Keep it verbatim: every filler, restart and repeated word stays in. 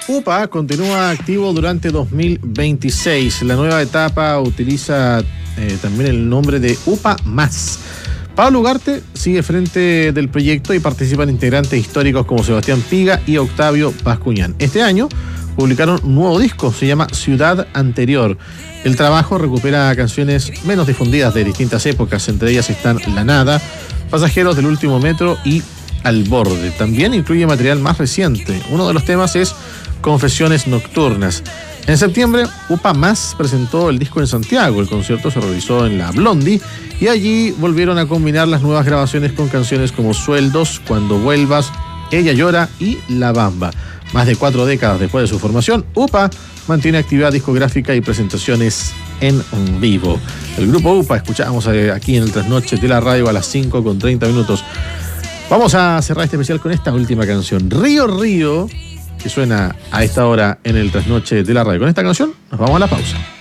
UPA continúa activo durante dos mil veintiséis. La nueva etapa utiliza eh, también el nombre de UPA Más. Pablo Ugarte sigue frente del proyecto y participan integrantes históricos como Sebastián Piga y Octavio Bascuñán. Este año publicaron un nuevo disco, se llama Ciudad Anterior. El trabajo recupera canciones menos difundidas de distintas épocas, entre ellas están La Nada, Pasajeros del Último Metro y Al Borde. También incluye material más reciente. Uno de los temas es Confesiones Nocturnas. En septiembre, UPA Más presentó el disco en Santiago. El concierto se realizó en la Blondie y allí volvieron a combinar las nuevas grabaciones con canciones como Sueldos, Cuando Vuelvas, Ella Llora y La Bamba. Más de cuatro décadas después de su formación, UPA mantiene actividad discográfica y presentaciones en vivo. El grupo UPA escuchamos aquí en el Trasnoche de la Radio a las cinco con treinta minutos. Vamos a cerrar este especial con esta última canción, Río Río, que suena a esta hora en el Trasnoche de la Radio. Con esta canción nos vamos a la pausa.